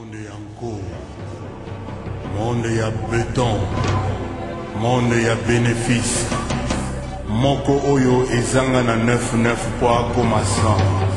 Monde yanko, monde ya béton, monde ya bénéfice. Moko oyo ezanga na 99 po akoma 100.